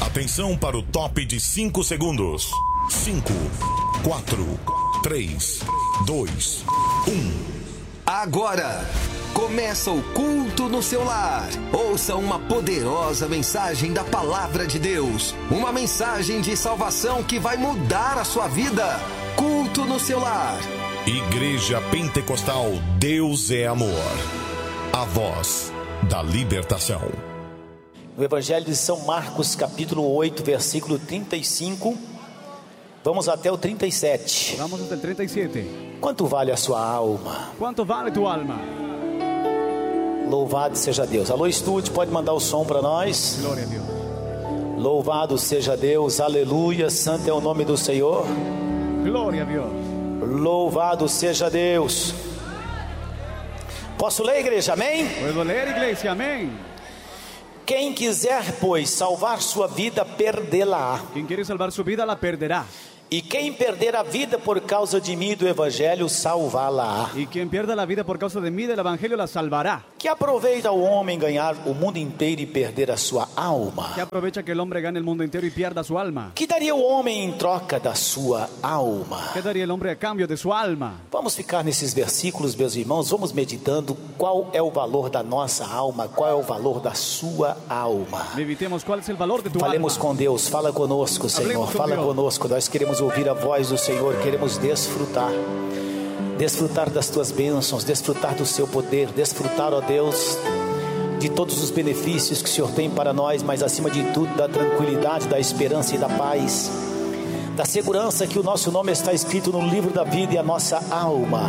Atenção para o top de 5 segundos. 5, 4, 3, 2, 1. Agora, começa o culto no seu lar. Ouça uma poderosa mensagem da Palavra de Deus. Uma mensagem de salvação que vai mudar a sua vida. Culto no seu lar. Igreja Pentecostal Deus é Amor. A voz da libertação. No Evangelho de São Marcos, capítulo 8, versículo 35. Vamos até o 37. Vamos hasta el 37. Quanto vale a sua alma? ¿Cuánto vale tu alma? Louvado seja Deus. Alô, estúdio, pode mandar o som para nós? Gloria a Dios. Louvado seja Deus, aleluia, santo é o nome do Senhor. Gloria a Dios. Louvado seja Deus. Posso ler, igreja? Amém? ¿Puedo leer, iglesia? Amén. Quem quiser, pois, salvar sua vida, perdê-la-á. Quien quiere salvar su vida la perderá. E quem perder a vida por causa de mim e do Evangelho, salvá-la-á. Y quien pierda la vida por causa de mí del evangelio la salvará. Que aproveita o homem ganhar o mundo inteiro e perder a sua alma? Que aprovecha que el hombre gane el mundo entero y pierda su alma. Que daria o homem em troca da sua alma? ¿Qué daría el hombre a cambio de su alma? Vamos ficar nesses versículos, meus irmãos. Vamos meditando qual é o valor da nossa alma, qual é o valor da sua alma. Meditemos cuál es el valor de tu Falemos alma. com Deus, fala conosco, Senhor, Hablemos com fala Deus. conosco. Nós queremos ouvir a voz do Senhor, queremos desfrutar das tuas bênçãos, desfrutar do seu poder, desfrutar, ó Deus, de todos os benefícios que o Senhor tem para nós, mas acima de tudo da tranquilidade, da esperança e da paz, da segurança que o nosso nome está escrito no livro da vida. E a nossa alma,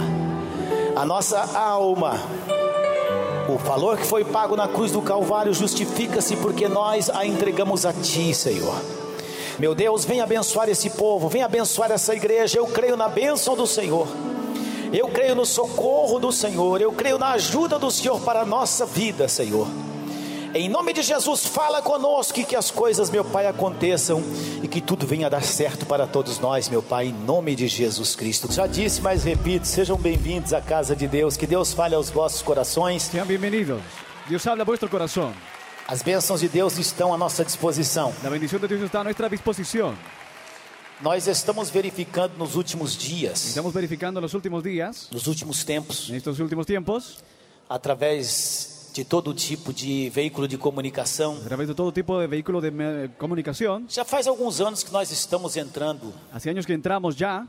o valor que foi pago na cruz do Calvário justifica-se porque nós a entregamos a Ti, Senhor. Meu Deus, vem abençoar esse povo, vem abençoar essa igreja. Eu creio na bênção do Senhor, eu creio no socorro do Senhor, eu creio na ajuda do Senhor para a nossa vida, Senhor. Em nome de Jesus, fala conosco e que as coisas, meu Pai, aconteçam e que tudo venha a dar certo para todos nós, meu Pai, em nome de Jesus Cristo. Já disse, mas repito, sejam bem-vindos à casa de Deus, que Deus fale aos vossos corações. Sean bienvenidos. Dios habla a vuestro corazón. As bênçãos de Deus estão à nossa disposição. La bendición de Dios está a nuestra disposición. Nós estamos verificando nos últimos dias, Estamos verificando en los últimos días, nos últimos tempos, en estos últimos tiempos, através de todo tipo de veículo de comunicação. a través de todo tipo de vehículos de comunicación. Já faz alguns anos que nós estamos entrando Hace años que entramos ya,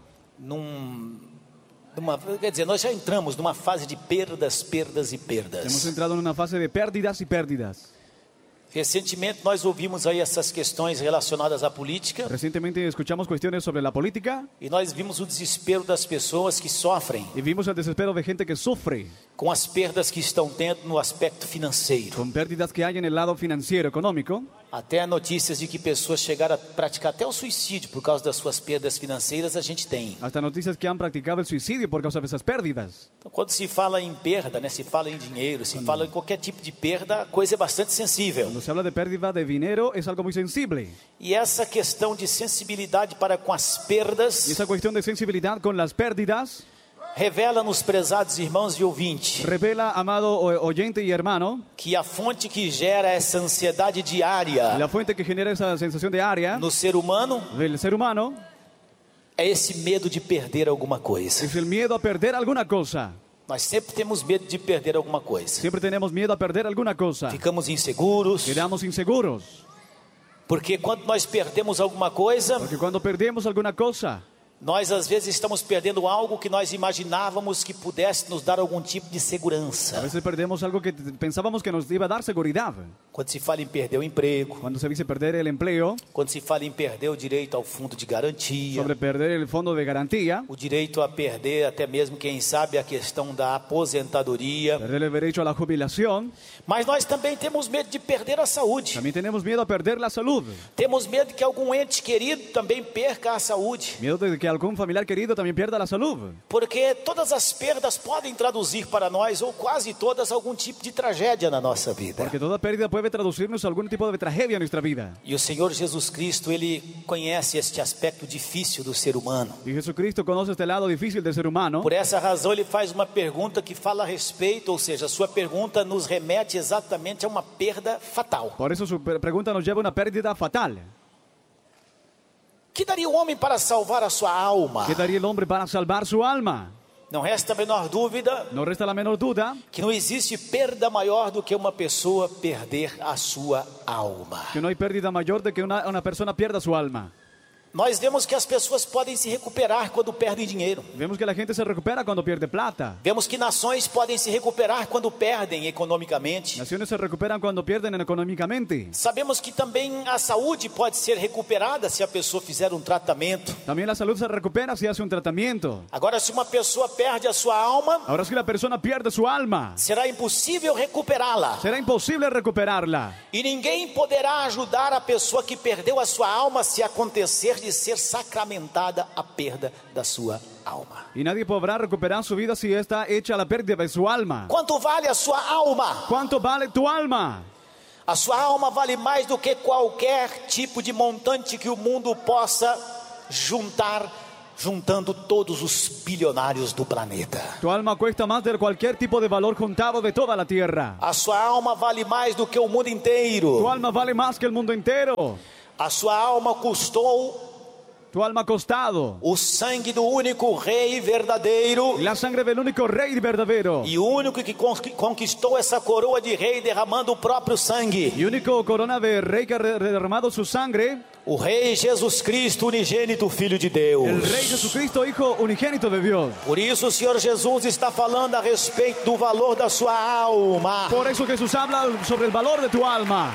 nós já entramos numa fase de perdas e hemos perdas. entrado en una fase de pérdidas y pérdidas. Recentemente nós ouvimos aí essas questões relacionadas à política Recientemente escuchamos cuestiones sobre la política e nós vimos o desespero das pessoas que sofrem y vimos el desespero de gente que sufre com as perdas que estão tendo no aspecto financeiro. con pérdidas que hay en el lado financiero, económico. Até notícias de que pessoas chegaram a praticar até o suicídio por causa das suas perdas financeiras, a gente tem. Hasta noticias que han practicado el suicidio por causa de esas pérdidas. Então, quando se fala em perda, se fala em dinheiro, se fala em qualquer tipo de perda, a coisa é bastante sensível. Cuando se habla de pérdida de dinero es algo muy sensible. E essa questão de sensibilidade para com as perdas Y esa cuestión de sensibilidad con las pérdidas revela-nos, prezados irmãos e ouvintes, revela, amado oyente y hermano, que a fonte que gera essa ansiedade diária la fuente que genera esa sensación de área no ser humano del ser humano é esse medo de perder alguma coisa. es el miedo a perder alguna cosa. Nós sempre temos medo de perder alguma coisa. Siempre tenemos miedo a perder alguna cosa. Ficamos inseguros, Quedamos inseguros. porque quando nós perdemos alguma coisa, Porque cuando perdemos alguna cosa, nós às vezes estamos perdendo algo que nós imaginávamos que pudesse nos dar algum tipo de a segurança. veces perdemos algo que pensábamos que nos iba a dar seguridad. Quando se fala em perder o emprego, Cuando se dice perder el empleo, quando se fala em perder o direito ao fundo de garantia, sobre perder el fondo de garantía, o direito a perder até mesmo, quem sabe, a questão da aposentadoria. perder el derecho a la jubilación, Mas nós também temos medo de perder a saúde. también tenemos miedo a perder la salud. Temos medo de que algum ente querido também perca a saúde. Miedo de que algún familiar querido también pierda la salud. Porque todas as perdas podem traduzir para nós, ou quase todas, algum tipo de tragédia na nossa vida. Porque toda pérdida puede traducirnos a algún tipo de tragedia en nuestra vida. E o Senhor Jesus Cristo, Ele conhece este aspecto difícil do ser humano. Y Jesucristo conoce este lado difícil del ser humano. Por essa razão, Ele faz uma pergunta que fala a respeito, ou seja, a sua pergunta nos remete exatamente a uma perda fatal. Por eso su pregunta nos lleva a una pérdida fatal. Que daria o homem para salvar a sua alma? ¿Qué daría el hombre para salvar su alma? Não resta a menor dúvida No resta la menor duda que não existe perda maior do que uma pessoa perder a sua alma. que no hay pérdida mayor de que una persona pierda su alma. Nós vemos que as pessoas podem se recuperar quando perdem dinheiro. Vemos que la gente se recupera cuando pierde plata. Vemos que nações podem se recuperar quando perdem economicamente. Naciones se recuperan cuando pierden económicamente. Sabemos que também a saúde pode ser recuperada se a pessoa fizer um tratamento. También la salud se recupera si hace un tratamiento. Agora, se uma pessoa perde a sua alma, Ahora si la persona pierde su alma, será impossível recuperá-la. será imposible recuperarla. E ninguém poderá ajudar a pessoa que perdeu a sua alma se acontecer de ser sacramentada a perda da sua alma. Y nadie podrá recuperar su vida si está hecha la pérdida de su alma. Quanto vale a sua alma? ¿Cuánto vale tu alma? A sua alma vale mais do que qualquer tipo de montante que o mundo possa juntar, juntando todos os bilionários do planeta. Tu alma cuesta más de cualquier tipo de valor juntado de toda la tierra. A sua alma vale mais do que o mundo Tu inteiro. alma vale más que el mundo entero. A sua alma custou Tu alma ha costado o sangue do único rei verdadeiro la sangre del único rey verdadero e o único que conquistou essa coroa de rei derramando o próprio sangue. y único corona de rey que ha derramado su sangre, O rei Jesus Cristo, unigênito Filho de Deus. el rey Jesucristo, hijo unigénito de Dios. Por isso o Senhor Jesus está falando a respeito do valor da sua alma. Por eso Jesús habla sobre el valor de tu alma.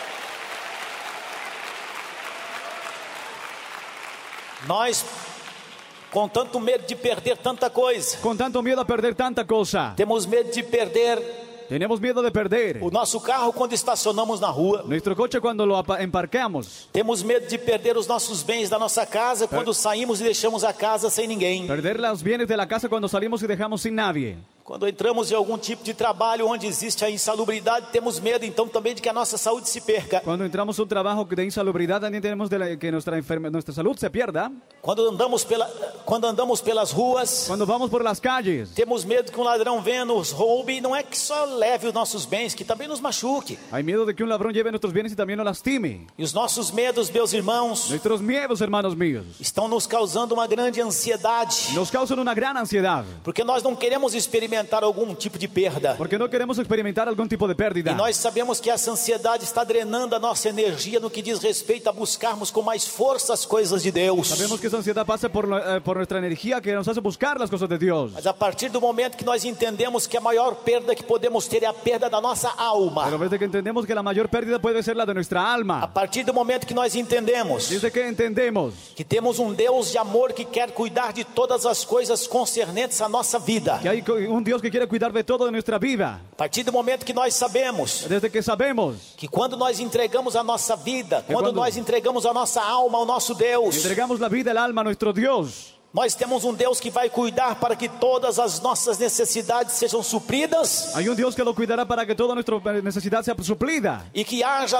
Nós, com tanto medo de perder tanta coisa, Con tanto miedo a perder tanta cosa, temos medo de perder tenemos miedo de perder o nosso carro quando estacionamos na rua. nuestro coche cuando lo emparqueamos, Temos medo de perder os nossos bens da nossa casa quando saímos e deixamos a casa sem ninguém. perder los bienes de la casa cuando salimos y dejamos sin nadie. Quando entramos em algum tipo de trabalho onde existe a insalubridade, temos medo então também de que a nossa saúde se perca. Cuando entramos a un trabajo de insalubridad, también tenemos que nuestra salud se pierda. Quando andamos pelas ruas, Cuando vamos por las calles, temos medo que um ladrão venha nos roube, e não é que só leve os nossos bens, que também nos machuque. hay miedo de que un ladrón lleve nuestros bienes y también nos lastime. E os nossos medos, meus irmãos, Nuestros miedos, hermanos míos, estão nos causando uma grande ansiedade, nos causan una gran ansiedad, porque nós não queremos experimentar algum tipo de perda. porque no queremos experimentar algún tipo de pérdida. E nós sabemos que essa ansiedade está drenando a nossa energia no que diz respeito a buscarmos com mais força as coisas de Deus. Sabemos que esa ansiedad pasa por nuestra energía que nos hace buscar las cosas de Dios. Mas a partir do momento que nós entendemos que a maior perda que podemos ter é a perda da nossa alma, Pero desde que entendemos que la mayor pérdida puede ser la de nuestra a alma, partir do momento que nós entendemos desde que entendemos que temos um Deus de amor que quer cuidar de todas as coisas concernentes à nossa vida, que hay un Dios que quiere cuidar de todo de nuestra vida, a partir do momento que nós sabemos desde que sabemos, que quando nós entregamos a nossa vida, quando quando nós entregamos a nossa alma ao nosso Deus, entregamos la vida, el alma a nuestro Dios, nós temos um Deus que vai cuidar para que todas as nossas necessidades sejam supridas hay un Dios que lo cuidará para que toda nuestra necesidad sea suplida e que haja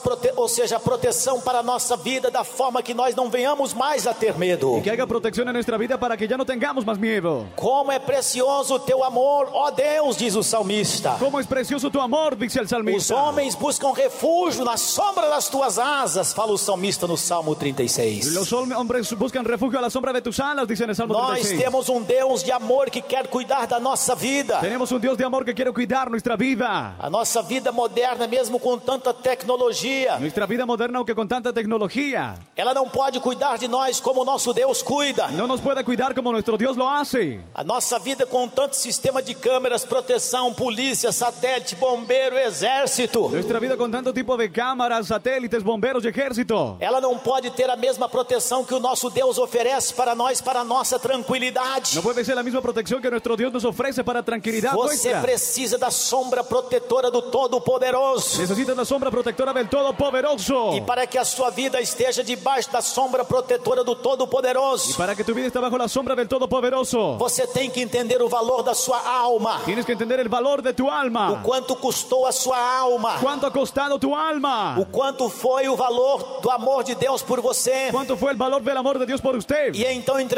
proteção para a nossa vida da forma que nós não venhamos mais a ter medo. y que haya protección en nuestra vida para que ya no tengamos más miedo. Como é precioso o teu amor, ó Deus, diz o salmista. Cómo es precioso tu amor, dice el Os salmista. homens buscam refúgio na sombra das tuas asas, fala o salmista no Salmo 36. Los hombres buscan refugio a la sombra de tus alas, dice en el Salmo Nós 36. temos um Deus de amor que quer cuidar da nossa vida. Tenemos un Dios de amor que quiere cuidar nuestra vida. A nossa vida moderna, mesmo com tanta tecnologia, Nuestra vida moderna, aunque con tanta tecnología, ela não pode cuidar de nós como o nosso Deus cuida. no nos puede cuidar como nuestro Dios lo hace. A nossa vida com tanto sistema de câmeras, proteção, polícia, satélite, bombeiro, exército, Nuestra vida con tanto tipo de cámaras, satélites, bomberos y ejército, ela não pode ter a mesma proteção que o nosso Deus oferece para nós, para a nossa tranquilidade. no puede ser la misma protección que nuestro Dios nos ofrece para tranquilidad Você nuestra. precisa da sombra protetora do Todo-Poderoso. Necesitas la sombra protectora del Todopoderoso. E para que a sua vida esteja debaixo da sombra protetora do Y Todo-Poderoso, para que tu vida esté bajo la sombra del Todopoderoso, você tem que entender o valor da sua alma. tienes que entender el valor de tu O alma. quanto custou a sua alma. ¿Cuánto ha costado tu alma? O quanto foi o valor do amor de Deus por você. ¿Cuánto fue el valor del amor de Dios por usted? E então entregar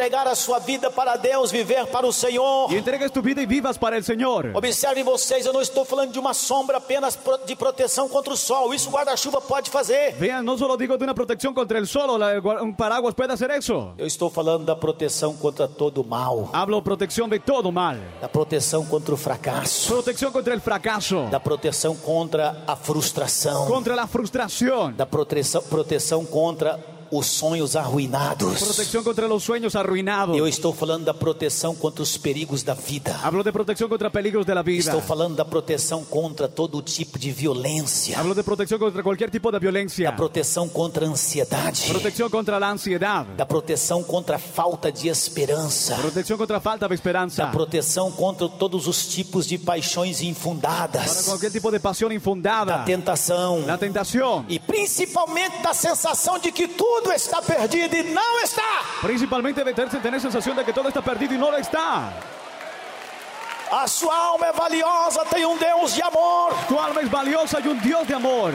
entregar a sua vida para Deus, viver para o Senhor. Y entregues tu vida y vivas para el Señor. Observem vocês, eu não estou falando de uma sombra apenas de proteção contra o sol. Isso o guarda-chuva pode fazer. Vean, no solo digo de una protección contra el sol, un paraguas puede hacer eso. Eu estou falando da proteção contra todo o mal. Hablo protección de todo mal. Da proteção contra o fracasso. Protección contra el fracaso. Da proteção contra a frustração. Contra la frustración. Da proteção contra os sonhos arruinados. Protección contra los sueños arruinados. Eu estou falando da proteção contra os perigos da vida. Hablo de protección contra peligros de la vida. Estou falando da proteção contra todo tipo de violência. Hablo de protección contra cualquier tipo de violencia. Da proteção contra a ansiedade. Protección contra la ansiedad. Da proteção contra a falta de esperança. Protección contra falta de esperanza. Da proteção contra todos os tipos de paixões infundadas. Para cualquier tipo de pasión infundada. Da tentação. La tentación. E principalmente da sensação de que tudo está perdido e não está. Principalmente de tener sensación de que todo está perdido y no lo está. A sua alma é valiosa, tem um Deus de amor. Tu alma es valiosa y un Dios de amor.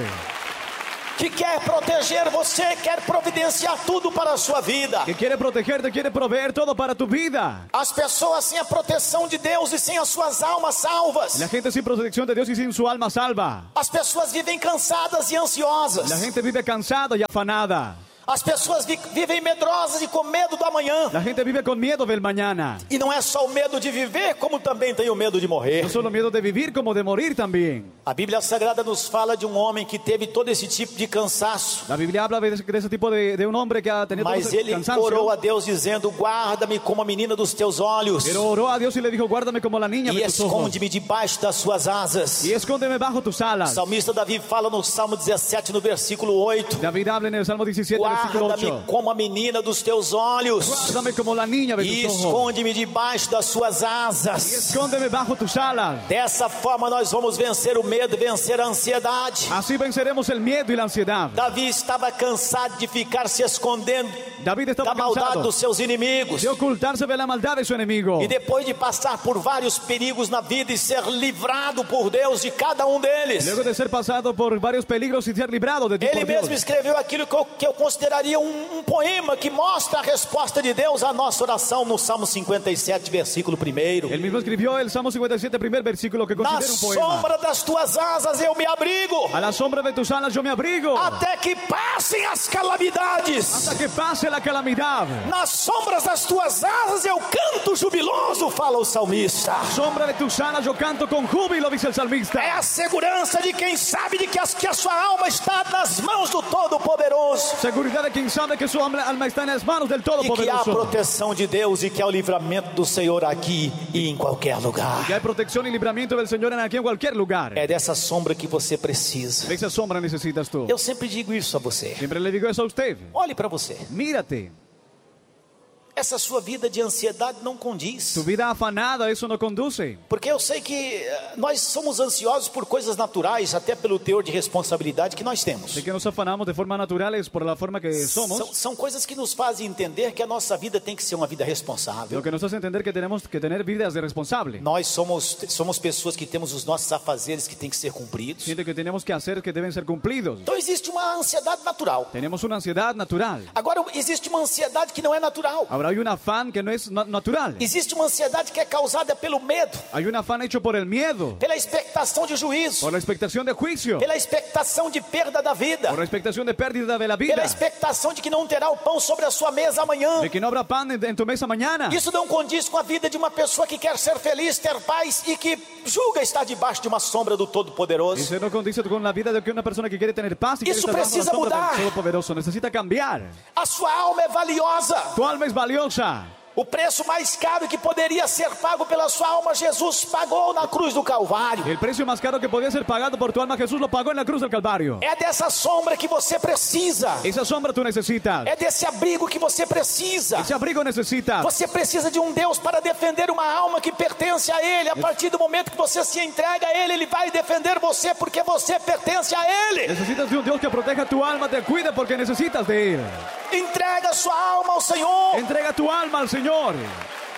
Que quer proteger você, quer providenciar tudo para a sua vida. Que quiere protegerte, quiere proveer todo para tu vida. As pessoas sem a proteção de Deus e sem as suas almas salvas. La gente sin protección de Dios y sin su alma salva. As pessoas vivem cansadas e ansiosas. La gente vive cansada y afanada. As pessoas vivem medrosas e com medo do amanhã. La gente vive con miedo del mañana. E não é só o medo de viver, como também tem o medo de morrer. No solo miedo de vivir, como de morir también. A Bíblia Sagrada nos fala de um homem que teve todo esse tipo de cansaço. La Biblia habla de ese tipo de un hombre que ha tenido todo Mas ese ele cansancio. orou a Deus dizendo: guarda-me como a menina dos teus olhos. Pero oró a Dios y le dijo: guárdame como la niña E de tus ojos. esconde-me debaixo das suas asas. Y escóndeme bajo tus O alas. salmista Davi fala no Salmo 17, no versículo 8. David habla en el Salmo 17, versículo 8. Guarda-me como a menina dos teus olhos. Guárdame como la niña de E tus ojos. esconde-me debaixo das suas Y asas. escóndeme bajo tus alas. Dessa forma nós vamos vencer o medo, vencer a ansiedade. Así venceremos el miedo y la ansiedad. Davi estava cansado de ficar se escondendo David da estaba maldade cansado dos seus inimigos. de ocultarse de la maldad de su enemigo. E depois de passar por vários perigos na vida e ser livrado por Deus de cada um deles, Luego de ser pasado por varios peligros y ser librado de ti ele por Dios, mesmo escreveu aquilo que eu consideraria um poema que mostra a resposta de Deus à nossa oração no Salmo 57, versículo 1. él mismo escribió el Salmo 57, primer versículo, que Na considera un poema. sombra das tuas asas eu me abrigo, A la sombra de tus alas yo me abrigo, até que passem as calamidades. hasta que pase la calamidad. Nas sombras das tuas asas eu canto jubiloso, fala o salmista. Sombra de tus alas yo canto con júbilo, dice el salmista. É a segurança de quem sabe de que a sua alma está nas mãos do Todo-Poderoso. Seguridad de quien sabe que su alma está en las manos del E que há a Todopoderoso. proteção de Deus e que há o livramento do Senhor aqui e em qualquer lugar. Que hay protección y libramiento del Señor aquí en cualquier lugar. É dessa sombra que você precisa. De esa sombra necesitas tú. Eu sempre digo isso a você. Siempre le digo eso a usted. Olhe para você. Mírate. Essa sua vida de ansiedade não condiz. Tu vida afanada, eso no conduce. Porque eu sei que nós somos ansiosos por coisas naturais, até pelo teor de responsabilidade que nós temos. De que nos afanamos de forma naturales por la forma que somos. São coisas que nos fazem entender que a nossa vida tem que ser uma vida responsável. Lo que nos hace entender que tenemos que tener vidas de responsable. Nós somos pessoas que temos os nossos afazeres que têm que ser cumpridos. Siente que tenemos que hacer que deben ser cumplidos. Então existe uma ansiedade natural. Tenemos una ansiedad natural. Agora existe uma ansiedade que não é natural. Ahora hay un afán que no es natural. Existe uma ansiedade que é causada pelo medo, Hay un afán hecho por el miedo, pela expectação de juízo, por la expectación de juicio, pela expectação de perda da vida, por la expectación de pérdida de la pela vida, expectação de que não terá o pão sobre a sua mesa amanhã. de que no habrá pan en tu mesa mañana. Isso não condiz com a vida de uma pessoa que quer ser feliz, ter paz e que julga estar debaixo de uma sombra do Todo-Poderoso. Eso no condice con la vida de una persona que quiere tener paz y quiere Isso estar bajo la precisa sombra mudar. del Todopoderoso. Necesita cambiar. A sua alma é valiosa. Tu alma es valiosa. O preço mais caro que poderia ser pago pela sua alma, Jesus pagou na cruz do Calvário. El precio más caro que podía ser pagado por tu alma, Jesús lo pagó en la cruz del Calvario. É dessa sombra que você precisa. Esa sombra tú necesitas. É desse abrigo que você precisa. Ese abrigo necesitas. Você precisa de um Deus para defender uma alma que pertence a Ele. A partir do momento que você se entrega a Ele, Ele vai defender você porque você pertence a Ele. Necesitas de un Dios que proteja tu alma, te cuide porque necesitas de Él. Entrega sua alma ao Senhor. Entrega tu alma al Señor.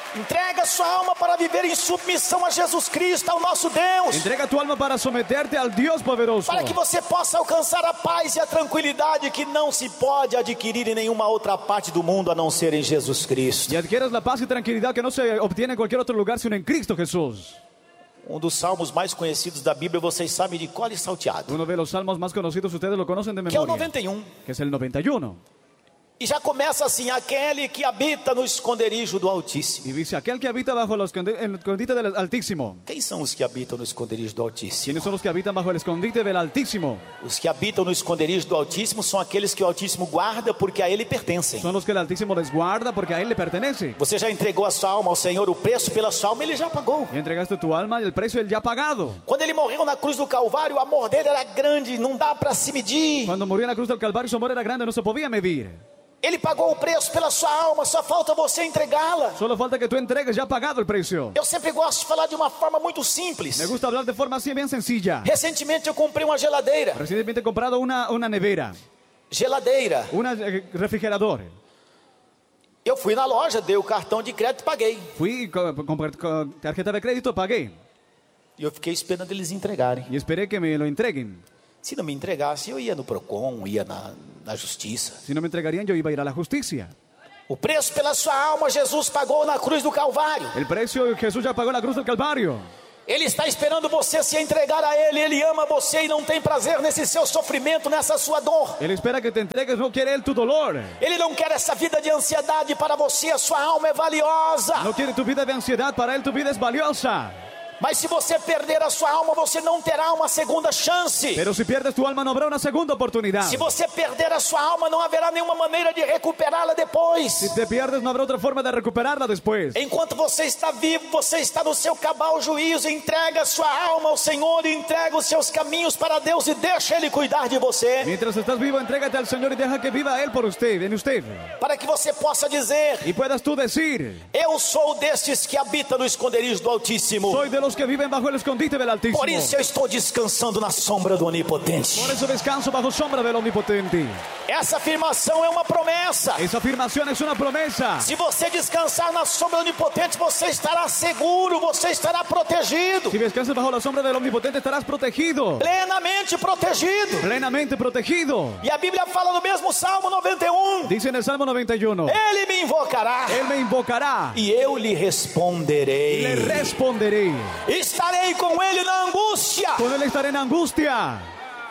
Entrega sua alma para viver em submissão a Jesus Cristo, ao nosso Deus. Entrega tu alma para someterte al Dios poderoso. Para que você possa alcançar a paz e a tranquilidade que não se pode adquirir em nenhuma outra parte do mundo a não ser em Jesus Cristo. Y adquieras la paz y tranquilidad que no se obtiene en cualquier otro lugar sino en Cristo Jesús. Dos salmos mais conhecidos da Bíblia, vocês sabem de cor e salteado. Uno de los salmos más conocidos, ustedes lo conocen de Que é o memoria. 91. Que es el 91. E já começa assim: aquele que habita no esconderijo do Altíssimo. Y dice, aquel que habita bajo el escondite del Altísimo. Quem são os que habitam no esconderijo do Altíssimo? ¿Quiénes son los que habitan bajo el escondite del Altísimo? Os que habitam no esconderijo do Altíssimo são aqueles que o Altíssimo guarda porque a Ele pertencem. Son los que el Altísimo les guarda porque a Él le pertenece. Você já entregou a sua alma ao Senhor, o preço pela sua alma Ele já pagou. Y entregaste tu alma y el precio Él ya ha pagado. Quando Ele morreu na cruz do Calvário, o amor dele era grande, não dá para se medir. Cuando murió en la cruz del Calvario, su amor era grande, no se podía medir. Ele pagou o preço pela sua alma, só falta você entregá-la. Solo falta que tú entregues, ya ha pagado el precio. Eu sempre gosto de falar de uma forma muito simples. Me gusta hablar de forma así bien sencilla. Recentemente eu comprei uma geladeira. Recientemente he comprado una nevera, Geladeira. una refrigerador. Eu fui na loja, dei o cartão de crédito e paguei. Fui con tarjeta de crédito, pagué. E eu fiquei esperando eles entregarem. Y esperé que me lo entreguen. Se não me entregasse, eu ia no Procon, ia na justiça. Si no me entregarían, yo iba a ir a la justicia. O preço pela sua alma, Jesus pagou na cruz do Calvário. El precio Jesús ya pagó en la cruz del Calvario. Ele está esperando você se entregar a Ele. Ele ama você e não tem prazer nesse seu sofrimento, nessa sua dor. Él espera que te entregues, no quiere Él tu dolor. Ele não quer essa vida de ansiedade para você. A sua alma é valiosa. No quiere tu vida de ansiedad, para Él tu vida es valiosa. Mas se você perder a sua alma, você não terá uma segunda chance. Pero si pierdes tu alma, no habrá una segunda oportunidad. Se você perder a sua alma, não haverá nenhuma maneira de recuperá-la depois. Si te pierdes, no habrá otra forma de recuperarla después. Enquanto você está vivo, você está no seu cabal juízo. Entrega a sua alma ao Senhor, entrega os seus caminhos para Deus e deixa Ele cuidar de você. Mientras estás vivo, entrégate al Señor y deja que viva Él por usted, en usted. Para que você possa dizer: Y puedas tú decir, eu sou destes que habita no esconderijo do Altíssimo. soy de los que viven bajo el escondite del Altísimo. Por isso eu estou descansando na sombra do Onipotente. Por eso descanso bajo sombra del Omnipotente. Essa afirmação é uma promessa. Esa afirmación es una promesa. Se você descansar na sombra do Onipotente, você estará seguro, você estará protegido. Si descansas bajo la sombra del Omnipotente, estarás protegido. Plenamente protegido. Plenamente protegido. E a Bíblia fala no mesmo Salmo 91. Dice en el Salmo 91, Ele me invocará Él me invocará e eu lhe y responderei. le responderé. Estarei com ele na angústia. Con Él estaré en angustia.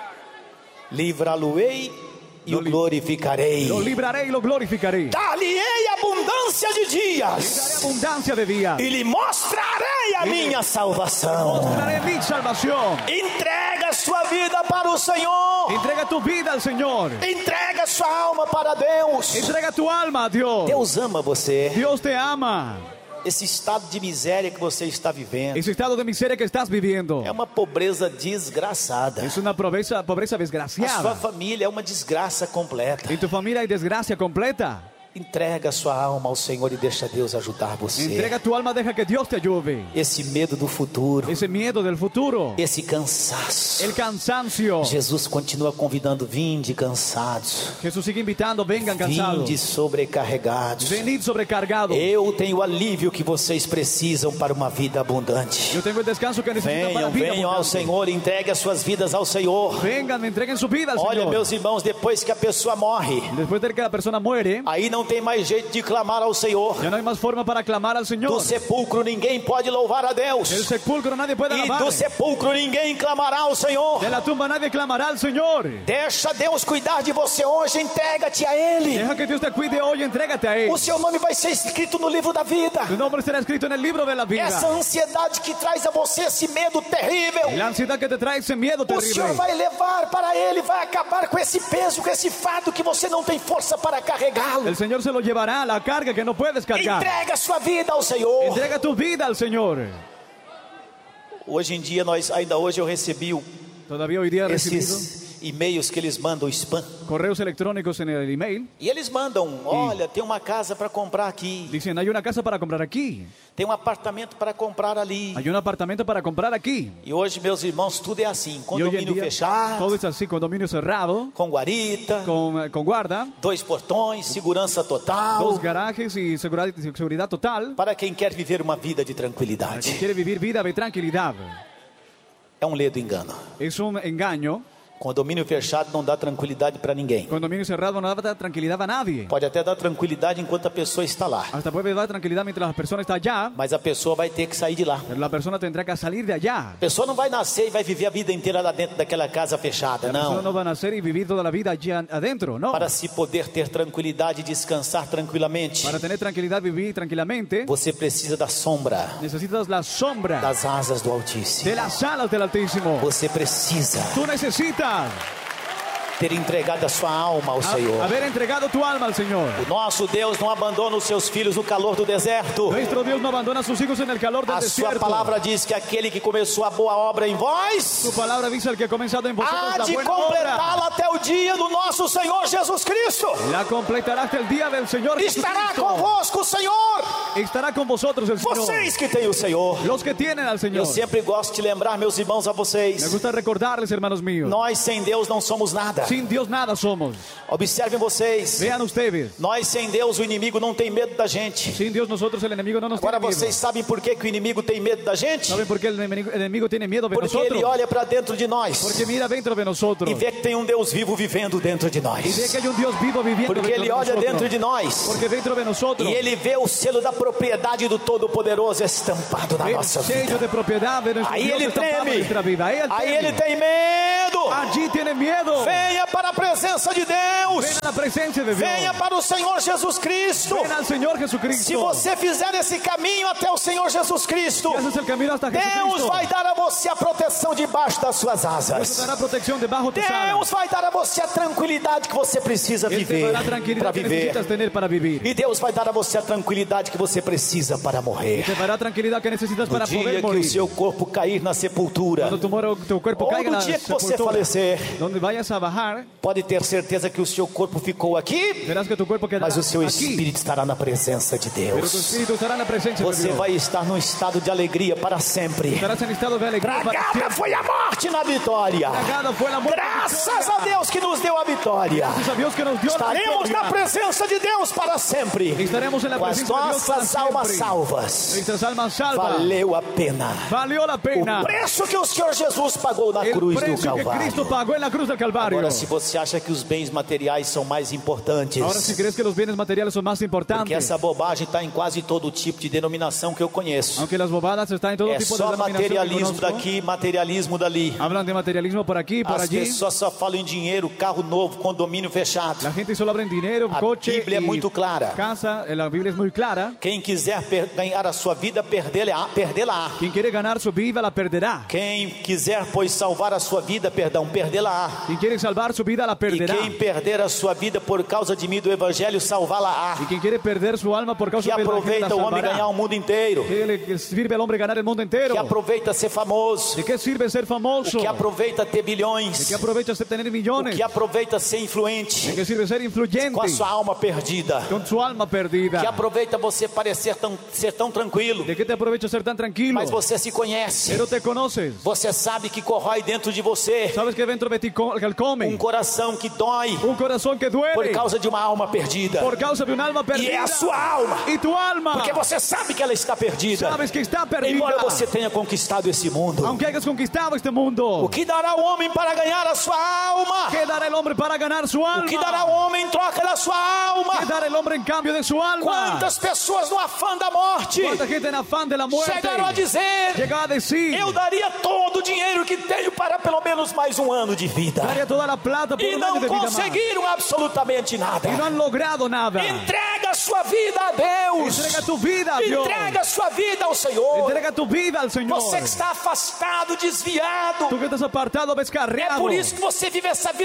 Livrá-lo-ei e o Lo glorificarei. Lo libraré y lo glorificaré. Dar-lhe-ei abundância de Le daré dias abundancia de días. e lhe mostrarei a minha salvação. Daré mi salvación. Entrega sua vida para o Senhor. Entrega tu vida al Señor. Entrega sua alma para Deus. Entrega tu alma a Dios. Deus ama você. Dios te ama. Esse estado de miséria que você está vivendo Ese estado de miseria que estás viviendo é uma pobreza desgraçada. es una pobreza A sua desgraciada. família é uma desgraça completa. En tu familia hay desgracia completa. Entrega sua alma ao Senhor e deixa Deus ajudar você. Entrega tu alma, deja que Dios te ayude. Esse medo do futuro, Ese miedo del futuro, esse cansaço. el cansancio. Jesus continua convidando: vinde cansados, Jesús sigue invitando, vengan cansados. vinde sobrecarregados. Venid sobrecargados. Eu tenho o alívio que vocês precisam para uma vida abundante. Yo tengo el descanso que necesitan para Venham, vida venham ao abundante. Senhor, entregue as suas vidas ao Senhor. Vengan, entreguen su vida al Olha, Señor. meus irmãos, depois que a pessoa morre, Después de que la persona muere, aí não tem mais jeito de clamar ao Senhor. ya no hay más forma para clamar al Do Señor. sepulcro ninguém pode louvar a Deus. Del sepulcro nadie puede E alabar. do sepulcro ninguém clamará ao Senhor. De la tumba nadie clamará al Señor. Deixa Deus cuidar de você hoje, entrega-te a Ele. Deja que Dios te cuide hoy, entrégate a Él. O seu nome vai ser escrito no livro da vida. Tu nombre será escrito en el libro de la vida. Essa ansiedade que traz a você esse medo terrível, Y la ansiedad que te trae ese miedo o Senhor terrible. vai levar para Ele, vai acabar com esse peso, com esse fardo que você não tem força para carregá-lo. El Señor se lo llevará a la carga que no puedes cargar. Entrega a sua vida ao Senhor. Entrega tu vida al Señor. Hoje em dia, ainda hoje eu recebi Todavía hoy día he recibido e-mails que eles mandam spam. correos electrónicos en el email. E eles mandam, olha, tem uma casa para comprar aqui, Dicen, hay una casa para comprar aquí, tem um apartamento para comprar ali. hay un apartamento para comprar aquí. E hoje, meus irmãos, tudo é assim, Y hoy en condomínio día fechado, todo es así, condominio cerrado, com guarita, con guarda, 2 portões, segurança total, 2 garajes y seguridad total. para quem quer viver uma vida de Para quien tranquilidade. quiere vivir vida de tranquilidad. É um ledo engano. Es un engaño. Condomínio fechado não dá tranquilidade para ninguém. Condominio cerrado no da tranquilidad a nadie. Pode até dar tranquilidade enquanto a pessoa está lá, Hasta puede dar tranquilidad mientras la persona está allá, mas a pessoa vai ter que sair de lá. pero la persona tendrá que salir de allá. A pessoa não vai nascer e vai viver a vida inteira lá dentro daquela casa fechada, La persona não. no va a nacer y vivir toda la vida allí adentro, no. Para se poder ter tranquilidade e descansar tranquilamente, Para tener tranquilidad, vivir tranquilamente, você precisa da sombra necesitas la sombra das asas do Altíssimo. de las alas del Altísimo. Você precisa Tú necesitas ter entregado a sua alma ao Senhor. haber entregado tu alma al Señor. O nosso Deus não abandona os seus filhos no calor do deserto. Nuestro Dios no abandona a sus hijos en el calor del A sua desierto. palavra diz que aquele que começou a boa obra em vós Su palabra dice: el que ha comenzado en vosotros há la de buena obra, completá-la até o dia do nosso Senhor Jesus Cristo. la completará hasta el día del Señor Estará Jesucristo. convosco o Senhor. Estará con vosotros el Señor. Vocês que têm o Senhor. Los que tienen al Señor. Eu sempre gosto de lembrar, meus irmãos, a Me vocês. gusta recordarles, hermanos míos. Nós sem Deus não somos nada. Sin Dios nada somos. Observem vocês. Vean ustedes. Nós sem Deus, o inimigo não tem medo da gente. Sin Dios nosotros el enemigo no nos Agora tiene vocês miedo. sabem por que o inimigo tem medo da gente? ¿Saben por qué el enemigo tiene miedo de Porque nosotros? ele olha para dentro de nós Porque mira dentro de nosotros. e vê que tem um Deus vivo vivendo dentro de Y ve nós. que hay un Dios vivo viviendo Porque dentro ele de olha nosotros. dentro de nós Porque dentro de nosotros e ele vê o selo da propriedade do Todo-Poderoso estampado na el nossa sello vida. de propiedad de nuestro Aí Dios ele estampado en treme. nuestra vida. Aí ele tem medo. Allí tiene miedo. Venha para a presença de Deus. Ven a la presencia de Dios. Venha para o Senhor Jesus Cristo. Ven al Señor Jesucristo. Se você fizer esse caminho até o Senhor Jesus Cristo, Si haces el camino hasta Deus Jesucristo, vai dar a você a proteção debaixo das suas Dios te asas. dará protección debajo de tus alas. Deus vai dar a você a tranquilidade que você precisa Él te viver dará para tranquilidad que viver. necesitas tener para vivir. E Deus vai dar a você a tranquilidade que você precisa para morrer. Te dará tranquilidad que necesitas No para dia poder que o morir. seu corpo cair na sepultura, Cuando tu cuerpo ou caiga en no la dia que você sepultura, falecer, donde vayas a bajar, pode ter certeza que o seu corpo ficou aqui, verás que tu cuerpo quedará mas o seu aquí. espírito estará na presença de Pero tu Deus. espíritu estará en la presencia de Você Dios. vai estar num estado de alegria para sempre. Estarás en estado de alegría para Tragada siempre. foi a morte na vitória. Tragada fue la muerte. Graças a Deus que nos deu a vitória. Gracias a Dios que nos dio la Estaremos na victoria. presença de Deus para sempre. Estaremos en la Com as presencia de Dios para nossas almas siempre. salvas. Nuestras almas salvas. Valeu a pena. Valió la pena. O preço que o Senhor Jesus pagou na El cruz do precio que Cristo Calvário. pagó en la cruz del Calvario. Agora, se você acha que os bens materiais são mais importantes, Ahora, si crees que los bienes materiales son más porque importantes, essa bobagem está em quase todo tipo de denominação que eu conheço. aunque las bobadas están en todo É tipo de só denominación que materialismo conozco, daqui, materialismo dali. hablan de materialismo por aquí, por As allí. pessoas só falam em dinheiro, carro novo, condomínio fechado. La gente solo habla en dinero, A coche Bíblia é y muito clara. casa. La Biblia es muy clara. Quem quiser ganhar a sua vida, perdê-la. Quien quiere ganar su vida la perderá. Quem quiser, pois, salvar a sua vida, perdê-la. Quien quiere salvar su vida la E perderá. quem perder a sua vida por causa de mim do Evangelho, salvá-la. Y quien quiere perder su alma por causa Que del evangelio la aproveita o homem salvará. ganhar o mundo inteiro. Que sirve al hombre ganar el mundo entero. Que aproveita ser famoso. ¿De qué sirve ser famoso? Que aproveita ter ¿De bilhões. qué aprovecha tener millones? Que aproveita ser ¿De influente. qué sirve ser influyente Com a sua alma perdida. con su alma perdida? Que aproveita você parecer ser tão tranquilo. ¿De qué te aprovecha ser tan tranquilo? Mas você se conhece. Pero te conoces. Você sabe que corrói dentro de você Sabes que dentro de ti come coração que dói un corazón que duele por causa de uma alma perdida. por causa de un alma E perdida. é a sua alma. Y tu alma, Porque você sabe que ela está perdida. sabes que está perdida. Embora você tenha conquistado esse mundo. Aunque hayas conquistado este mundo, O que dará o homem para ganhar a sua alma? ¿qué dará el hombre para ganar su alma? O que dará o homem em troca da sua alma? ¿Qué dará el hombre en cambio de su alma? Quantas pessoas no afã da morte ¿Cuánta gente en afán de la muerte chegaram a dizer: llega a decir, eu daria todo o dinheiro que tenho para pelo menos mais um ano de vida. daría toda la plata por E un não año de vida más? conseguiram absolutamente nada. Y no han logrado nada. Entrega a sua vida a Deus. Entrega tu vida a Dios. Entrega a sua vida ao Senhor. Entrega tu vida al Señor. Você que está afastado, desviado. Tú que estás apartado, É descarriado. por isso que você vive essa vida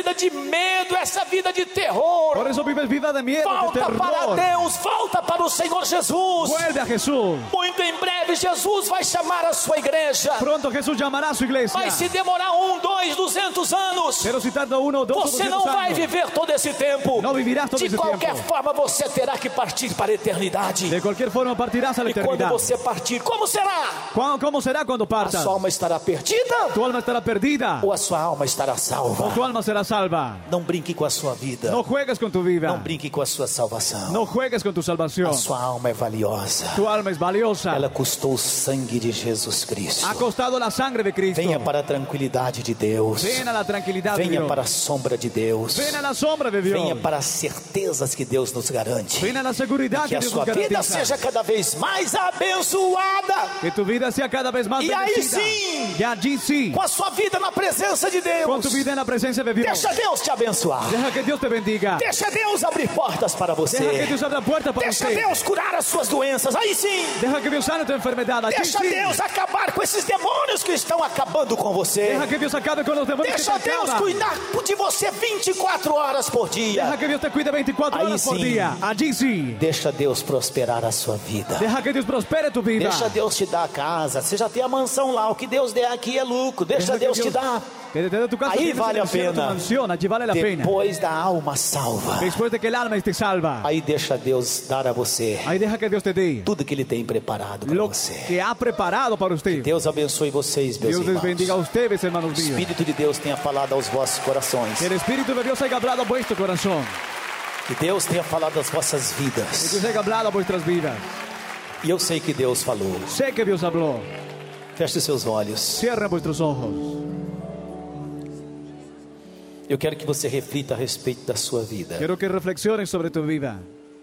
vida de medo, essa vida de terror. Por eso vives vida de miedo, de Volta para terror. Deus, volta para o Senhor Jesus. Vuelve a Jesús. Muito em breve Jesus vai chamar a sua igreja. Pronto Jesús llamará a su iglesia. Mas se demorar 1, 2, 200 anos, Pero si tarda 1 o 2 o você 200 não vai anos, viver todo esse tempo. no vivirás todo De ese qualquer tiempo. forma você terá que partir para a eternidade. De cualquier forma partirás a la E quando eternidad. você partir, como será? ¿Cómo será cuando A partas? sua alma estará perdida Tu alma estará perdida ou a sua alma estará o salva? tu alma será salva. Não brinque com a sua vida. No juegues con tu vida. Não brinque com a sua salvação. No juegues con tu salvación. A sua alma é valiosa. Tu alma es valiosa. Ela custou o sangue de Jesus Cristo. Ha costado la sangre de Cristo. Venha para a tranquilidade de Deus. Ven a la tranquilidad de Venha Dios. para a sombra de Deus. Ven a la sombra de Dios. Venha para as certezas que Deus nos garante. Ven a la seguridad Que que a Dios sua nos vida garantiza. seja cada vez mais abençoada. Que tu vida sea cada vez más Y ahí bendecida. sí. Y allí sí. Com a sua vida na presença de Con tu Deus. vida en la presencia de Dios. Deixa Deus te abençoar. Deja que Dios te bendiga. Deixa Deus abrir portas para Deja que você. Dios abra puertas para Deixa usted. Deus curar as suas doenças. Aí sim. Deja que Dios sane tu enfermedad. Allí Deixa sí. Deus acabar com esses demônios que estão acabando com você. Deja que Dios acabe con los demonios que Deixa te Deus acaban. cuidar de você 24 horas por dia. Deja que Dios te cuide 24 Ahí horas por sí. día. Allí sí. Deixa Deus prosperar a sua vida. Deja que Dios prospere tu vida. Deixa Deus te dar a casa. Você já tem a mansão lá. O que Deus der aqui é lucro. Deixa Deja que Deus te dar. Que te dé tu casa. Ahí tienes vale en a el cielo tu pena. mansión. Allí vale la pena. Depois da alma salva. Después de que el alma esté salva. Aí deixa Deus dar a você Ahí deja que Dios te dé tudo que Ele tem preparado para lo você. que ha preparado para usted. Deus abençoe vocês, meus Dios les irmãos. bendiga a ustedes, hermanos O míos. Espírito de Deus tenha falado aos vossos corações. Que el Espíritu de Dios haya hablado a vuestro corazón. Que Deus tenha falado às vossas Que vidas. Dios haya hablado a vuestras vidas. E eu sei que Deus falou. Sé que Dios habló. Feche seus olhos. Cierren vuestros ojos. Eu quero que você reflita a respeito da sua vida. Quiero que reflexiones sobre tu vida.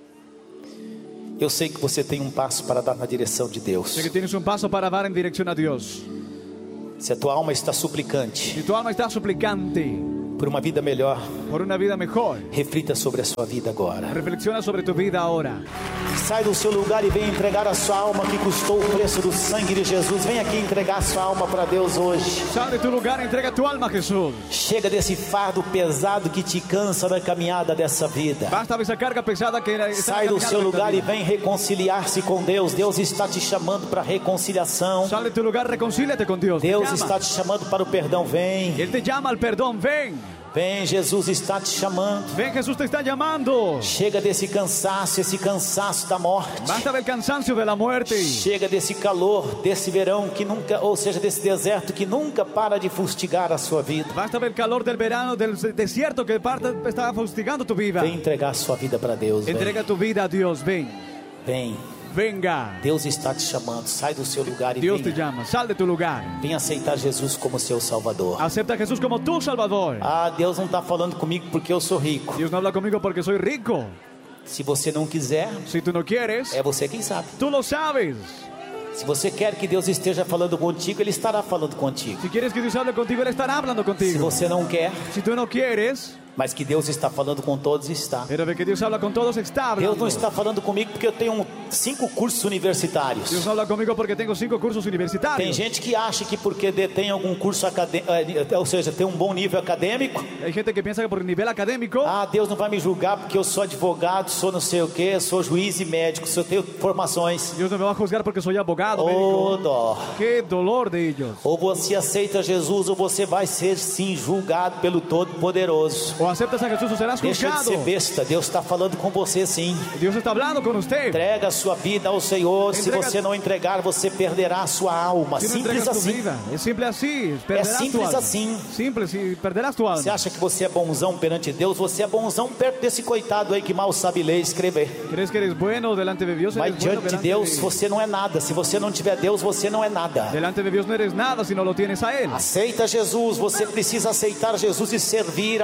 Eu sei que você tem um passo para dar na direção de Deus. Sé que tienes un paso para dar en dirección a Dios. Se a tua alma está suplicante Si tu alma está suplicante por uma vida melhor, por una vida mejor, reflita sobre a sua vida agora. reflexiona sobre tu vida ahora. Sai do seu lugar e venha entregar a sua alma que custou o preço do sangue de Jesus. Vem aqui entregar a sua alma para Deus hoje. Sal de tu lugar e entrega tu alma a Jesús. Chega desse fardo pesado que te cansa na caminhada dessa vida. Basta de esa carga pesada que está Sai do caminando seu en esta lugar e vida. vem reconciliar-se com Deus. Deus está te chamando para reconciliação. Sal de tu lugar, reconcíliate con Dios. Deus Te está llama. te chamando para o perdão. Vem, Él te llama al perdón. Ven. vem, Jesus está te chamando. Ven, Jesús te está llamando. Chega desse cansaço, esse cansaço da morte. Basta del cansancio de la muerte. Chega desse calor, desse verão que nunca, ou seja, desse deserto que nunca para de fustigar a sua vida. Basta del calor del verano, del desierto que está fustigando tu vida. Vem entregar a sua vida para Deus. Vem, Entrega tu vida a Dios. Ven. vem. Venga. Deus está te chamando. Sai do seu lugar e Dios te venha. llama. Sal de tu lugar. Venha aceitar Jesus como seu Salvador. Acepta a Jesús como tu Salvador. Ah, Deus não está falando comigo porque eu sou rico. Dios no habla conmigo porque soy rico. Se você não quiser, Si tú no quieres, é você quem sabe. tú lo sabes. Se você quer que Deus esteja falando contigo, Ele estará falando contigo. Si quieres que Dios hable contigo, Él estará hablando Se contigo. você não quer, Si tú no quieres, mas que Deus está falando com todos, está. pero de que Dios habla con todos, está Deus hablando. não está falando comigo porque eu tenho 5 cursos universitários. Dios no habla conmigo porque tengo 5 cursos Tem universitarios. gente que acha que porque detém algum curso acadêmico, ou seja, tem um bom nível acadêmico, Hay gente que piensa que por nivel académico, ah, Deus não vai me julgar porque eu sou advogado, sou não sei o que, sou juiz e médico, se eu tenho formações. Dios no me va a juzgar porque soy abogado, Oh, médico. dó. Qué dolor de ellos. Ou você aceita Jesus ou você vai ser sim julgado pelo Todo-Poderoso. O aceptas a Jesús o serás Deixa de juzgado. ser besta, Deus está falando com você sim. Dios está hablando con usted. Entrega a sua vida ao Senhor. Se Entrega- você não entregar, você perderá a sua alma. Si no Simples entregas tu assim. vida, es simple así. Perderás tu simples alma. assim. Simple, si perderás tu alma. Você acha que você é bonzão perante Deus? Você é bonzão perto desse coitado aí que mal sabe ler e escrever. ¿Crees que eres bueno delante de Dios? Mas Eres bueno diante de Deus, você não é nada. Se você não tiver Deus, você não é nada. Delante de Dios no eres nada si no lo tienes a Él. Aceita Jesus. Você precisa aceitar Jesus e servir a Deus.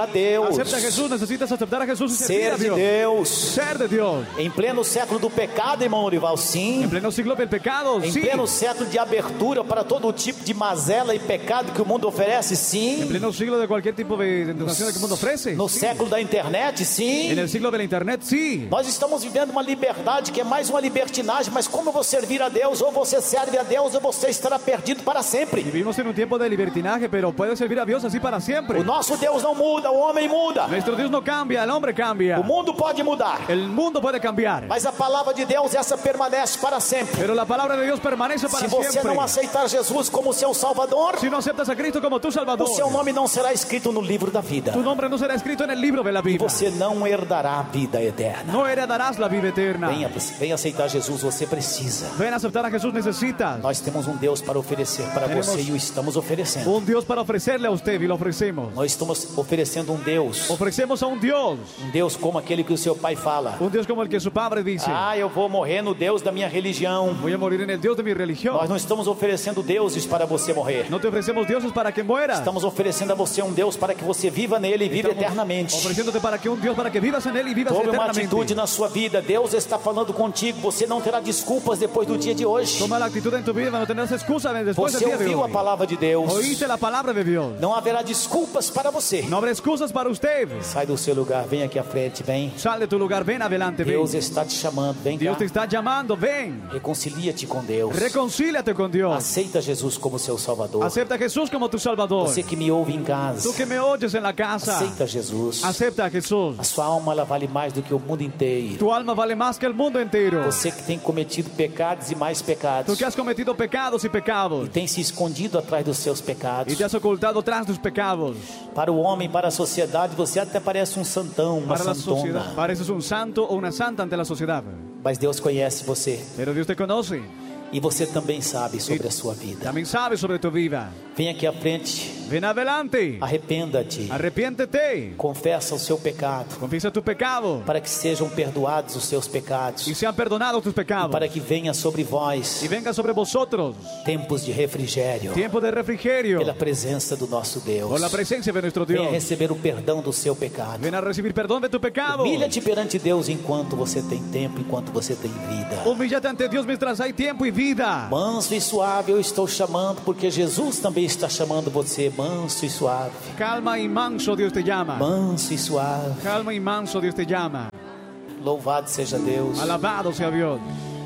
Deus. Acepta a Jesús, necesitas aceptar a Jesús y servir Ser a de Dios. Deus. Ser de Dios. Em pleno século do pecado, irmão Norival, En sim. pleno siglo del pecado, Em sí. pleno século de abertura para todo tipo de mazela e pecado que o mundo oferece, En sim. pleno siglo de cualquier tipo de tentación que el mundo ofrece. No Sí. século da internet, En sim. el siglo de la internet, sí. Nós estamos vivendo uma liberdade que é mais uma libertinagem, mas como eu vou servir a Deus, ou você serve a Deus, ou você estará perdido para sempre. Vivimos en un tiempo de libertinaje, pero puedes servir a Dios así para siempre. O nosso Deus não muda, o homem muda. Nuestro Dios no cambia, el hombre cambia. O mundo pode mudar, El mundo puede cambiar, mas a palavra de Deus, essa permanece para sempre. pero la palabra de Dios permanece Se para você siempre. não aceitar Jesus como seu Salvador, Si no aceptas a Cristo como tu o Salvador, seu nome não será escrito no livro da vida. tu nombre no será escrito en el libro de la E vida. você não herdará a vida eterna. No heredarás la vida eterna. Venha aceitar Jesus, você precisa. Ven a aceptar a Jesús, necesitas. Nós temos um Deus para oferecer para Temos você e o estamos oferecendo. Un Dios para ofrecerle a usted y lo ofrecemos. Nós estamos oferecendo um Deus. Ofrecemos a un Dios Como aquele que o seu pai fala. como el que su padre dice. Eu vou morrer no Deus da minha religião. Voy a morir en el Dios de mi Nós religión. não estamos oferecendo deuses para você morrer. No te ofrecemos dioses para que mueras. Estamos oferecendo a você um Deus para que você viva nele e viva eternamente. Ofreciéndote para que un Dios para que vivas en él y vivas Tome uma eternamente. atitude na sua vida. Deus está falando contigo. Você não terá desculpas depois do dia de hoje. Toma la actitud en tu vida, no tendrás excusa después Você del día de ouviu a hoy. palavra de Deus. Oíste la palabra de Dios. Não haverá desculpas para você. No habrá excusas para usted. Sai do seu lugar, vem aqui à frente, vem. Sal de tu lugar, ven adelante, ven. Deus está te chamando, vem Dios te cá. está llamando, ven. Reconcilia-te com Deus. Reconcíliate con Dios. Aceita Jesus como seu Salvador. Acepta a Jesús como tu Salvador. Você que me ouve em casa, Tú que me oyes en la casa, aceita Jesus. acepta a Jesús. A sua alma ela vale mais do que o mundo inteiro. Tu alma vale más que el mundo entero. Você que tem cometido pecados e mais Tú pecados, que has cometido pecados y pecados tem se escondido atrás dos seus pecados. y te has ocultado tras tus pecados. Para o homem, para a sociedade, você até parece um santão, uma Para la sociedad santona. pareces un santo o una santa ante la sociedad. Mas Deus conhece você Pero Dios te conoce. e você também sabe sobre a sua vida. También sabe sobre tu vida. Vem aqui à frente, Ven adelante. arrependa-te, Arrepiéntete. confessa o seu pecado, Confiesa tu pecado para que sejam perdoados os seus pecados, y sean perdonados tus pecados. para que venha sobre vós Y venga sobre vosotros tempos de refrigério, tiempo de refrigerio pela presença do nosso Deus. por la presencia de nuestro Venha Dios. receber o perdão do seu pecado. Ven a recibir perdón de tu pecado. Humilha-te perante Deus enquanto você tem tempo, enquanto você tem vida. Humíllate ante Dios mientras hay tiempo y vida. Manso e suave eu estou chamando, porque Jesus também está chamando você. Manso e suave. Calma y manso Dios te llama. Manso e suave. Calma y manso Dios te llama. Louvado seja Deus. Alabado sea Dios.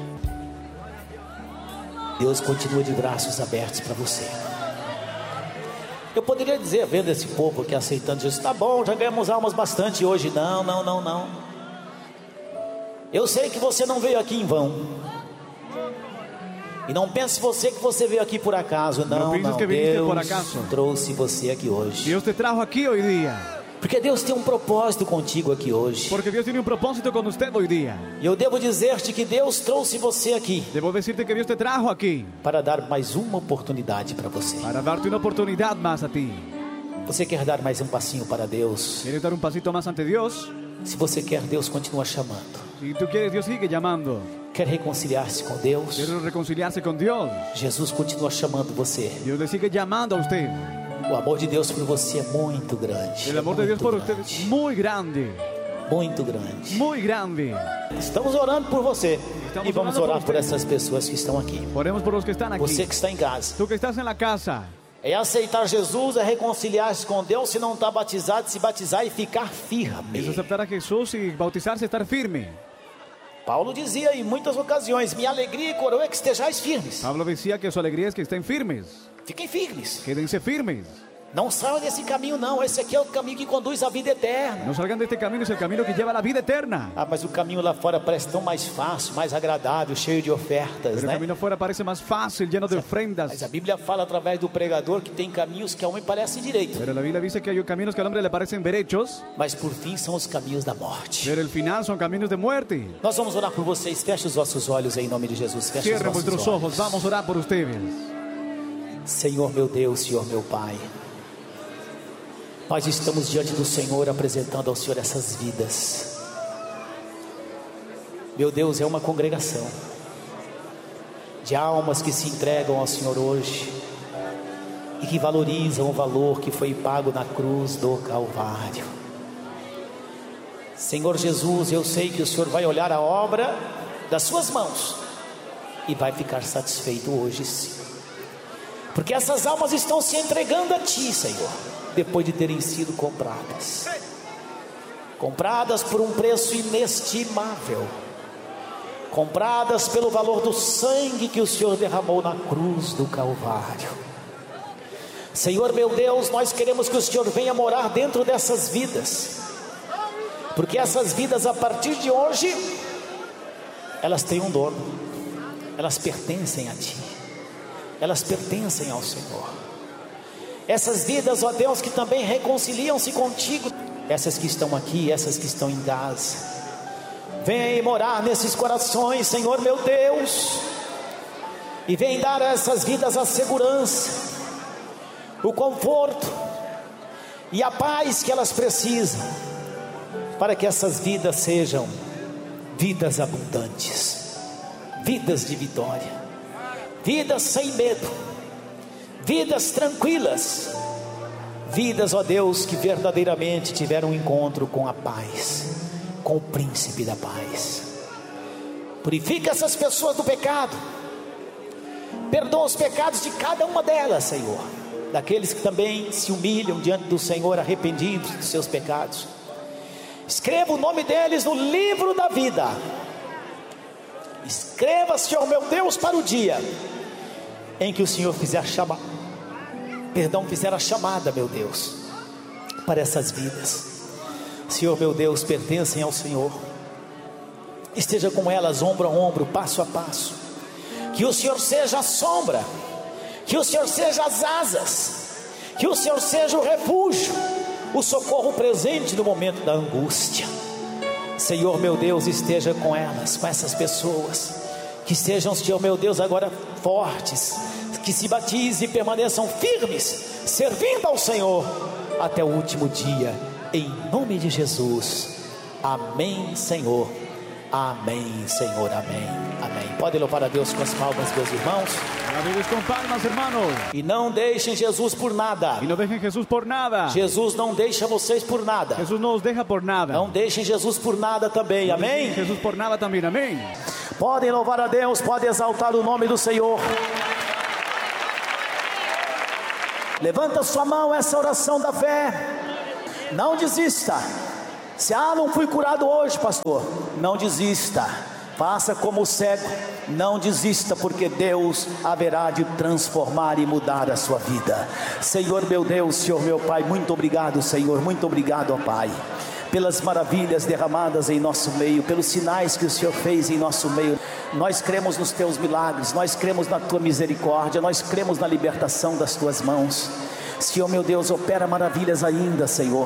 Deus continua de braços abertos para você. Eu poderia dizer, vendo esse povo aqui aceitando Jesus, tá bom, já ganhamos almas bastante hoje. Não, não, não, não. Eu sei que você não veio aqui em vão. E não pense você que você veio aqui por acaso. Não, pienses não. que viniste Deus por acaso. trouxe você aqui hoje. Dios te trajo aquí hoy día. Porque Deus tem um propósito contigo aqui hoje. Porque Dios tiene un propósito con usted hoy día. E eu devo dizer-te que Deus trouxe você aqui Debo decirte que Dios te trajo aquí para dar mais uma oportunidade para você. para darte una oportunidad más a ti. Você quer dar mais um passinho para Deus? ¿Quieres dar un pasito más ante Dios? Se você quer, Deus continua chamando. Si tú quieres, Dios sigue llamando. Quer reconciliar-se com Deus? ¿Quieres reconciliarse con Dios? Jesus continua chamando você. Dios le sigue llamando a usted. O amor de Deus por você é muito grande. El amor de Dios por usted es grande, muy grande. muito grande. Muy grande. Estamos orando por você. Estamos E vamos orando por orar por você. essas pessoas que estão aqui. Oremos por los que están aquí. Você que está em casa. Tú que estás en la casa. É aceitar Jesus, é reconciliar-se com Deus. Se não está batizado, se batizar e ficar Es firme. aceptar a Jesús y bautizarse, estar firme. Paulo dizia em muitas ocasiões: minha alegria e coroa é que estejais firmes. Pablo decía que su alegría es que estén firmes. Fiquem firmes. Quédense firmes. Não saiam desse caminho, não. Esse aqui é o caminho que conduz à vida eterna. No salgan de este camino, es el camino que lleva a la vida eterna. Ah, mas o caminho lá fora parece tão mais fácil, mais agradável, cheio de ofertas, Pero el né? camino afuera parece más fácil, lleno de Mas ofrendas. a Bíblia fala através do pregador que tem caminhos que ao homem parecem direito, Pero la Biblia dice que hay caminos que al hombre le parecen derechos, mas por fim são os caminhos da morte. pero el final son caminos de muerte. Nós vamos orar por vocês. Feche os vossos olhos em nome de Jesus. Feche os Cierren vossos vuestros olhos. ojos, vamos a orar por ustedes. Senhor meu Deus, Senhor meu Pai, nós estamos diante do Senhor apresentando ao Senhor essas vidas. Meu Deus, é uma congregação de almas que se entregam ao Senhor hoje e que valorizam o valor que foi pago na cruz do Calvário. Senhor Jesus, eu sei que o Senhor vai olhar a obra das suas mãos e vai ficar satisfeito hoje sim, porque essas almas estão se entregando a Ti, Senhor, depois de terem sido compradas por um preço inestimável, compradas pelo valor do sangue que o Senhor derramou na cruz do Calvário. Senhor meu Deus, nós queremos que o Senhor venha morar dentro dessas vidas, porque essas vidas a partir de hoje, elas têm um dono, elas pertencem a Ti, elas pertencem ao Senhor. Essas vidas, ó Deus, que também reconciliam-se contigo, essas que estão aqui, essas que estão em casa, vem morar nesses corações, Senhor meu Deus, e vem dar a essas vidas a segurança, o conforto e a paz que elas precisam, para que essas vidas sejam vidas abundantes, vidas de vitória, vidas sem medo, vidas tranquilas, vidas, ó Deus, que verdadeiramente tiveram um encontro com a paz, com o príncipe da paz. Purifica essas pessoas do pecado, perdoa os pecados de cada uma delas, Senhor, daqueles que também se humilham diante do Senhor, arrependidos dos seus pecados. Escreva o nome deles no livro da vida. Escreva, Senhor meu Deus, para o dia em que o Senhor fizer a chamada, meu Deus, para essas vidas. Senhor meu Deus, pertencem ao Senhor. Esteja com elas ombro a ombro, passo a passo. Que o Senhor seja a sombra, que o Senhor seja as asas, que o Senhor seja o refúgio, o socorro presente no momento da angústia. Senhor meu Deus, esteja com elas, com essas pessoas, que sejam, Senhor meu Deus, agora fortes, que se batizem e permaneçam firmes, servindo ao Senhor até o último dia, em nome de Jesus. Amém, Senhor. Amém, Senhor. Amém. Amém. Pode louvar a Deus com as palmas, meus irmãos. Deus com palmas, hermanos. E não deixem Jesus por nada. E não deixem Jesus por nada. Jesus não deixa vocês por nada. Jesus não os deixa por nada. Não deixem Jesus por nada também. Não amém. Jesus por nada também. Amém. Podem louvar a Deus, podem exaltar o nome do Senhor. Levanta sua mão, essa oração da fé. Não desista. Se não fui curado hoje, pastor, não desista. Faça como o cego, não desista, porque Deus haverá de transformar e mudar a sua vida. Senhor meu Deus, Senhor meu Pai, muito obrigado, Senhor, muito obrigado, ó Pai, pelas maravilhas derramadas em nosso meio, pelos sinais que o Senhor fez em nosso meio. Nós cremos nos teus milagres, nós cremos na tua misericórdia, nós cremos na libertação das tuas mãos. Senhor meu Deus, opera maravilhas ainda, Senhor.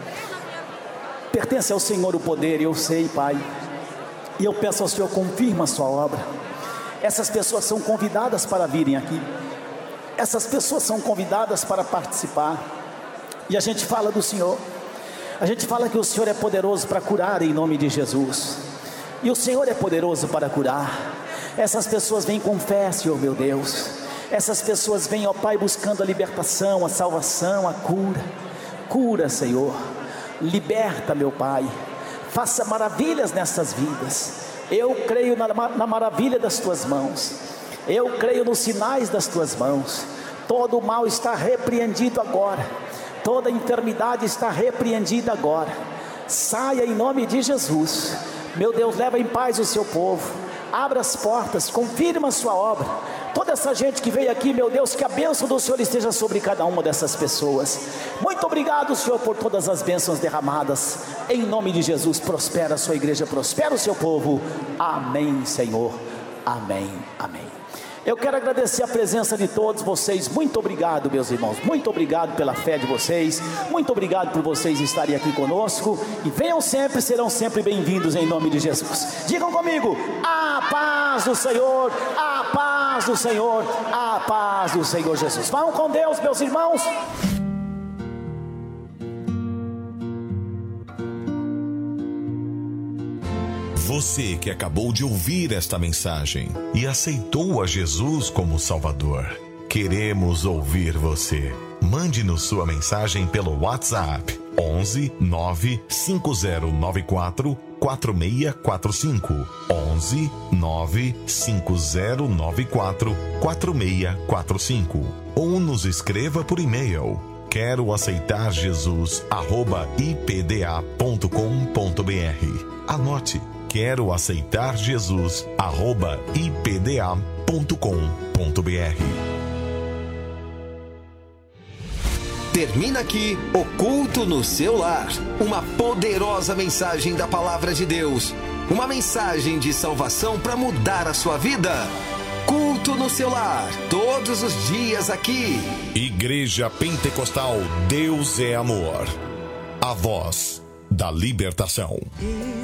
Pertence ao Senhor o poder, eu sei, Pai, e eu peço ao Senhor, confirma a sua obra. Essas pessoas são convidadas para virem aqui, essas pessoas são convidadas para participar, e a gente fala do Senhor, a gente fala que o Senhor é poderoso para curar em nome de Jesus, e o Senhor é poderoso para curar. Essas pessoas vêm com fé, Senhor meu Deus, essas pessoas vêm, ó Pai, buscando a libertação, a salvação, a cura. Cura, Senhor, liberta, meu Pai, faça maravilhas nessas vidas. Eu creio na maravilha das tuas mãos, eu creio nos sinais das tuas mãos. Todo o mal está repreendido agora, toda enfermidade está repreendida agora. Saia em nome de Jesus, meu Deus, leva em paz o seu povo, abra as portas, confirma a sua obra. Toda essa gente que veio aqui, meu Deus, que a bênção do Senhor esteja sobre cada uma dessas pessoas. Muito obrigado, Senhor, por todas as bênçãos derramadas. Em nome de Jesus, prospera a sua igreja, prospera o seu povo. Amém, Senhor. Amém, amém. Eu quero agradecer a presença de todos vocês. Muito obrigado, meus irmãos. Muito obrigado pela fé de vocês. Muito obrigado por vocês estarem aqui conosco. E venham sempre, serão sempre bem-vindos em nome de Jesus. Digam comigo: a paz do Senhor, a paz do Senhor, a paz do Senhor Jesus. Vão com Deus, meus irmãos. Você que acabou de ouvir esta mensagem e aceitou a Jesus como Salvador, queremos ouvir você. Mande-nos sua mensagem pelo WhatsApp 11 95094 4645. 11 95094 4645. Ou nos escreva por e-mail quero aceitar Jesus@ipda.com.br. Anote, quero aceitar Jesus@ipda.com.br. Termina aqui o Culto no Seu Lar. Uma poderosa mensagem da Palavra de Deus. Uma mensagem de salvação para mudar a sua vida. Culto no Seu Lar, todos os dias aqui. Igreja Pentecostal Deus é Amor. A voz da libertação.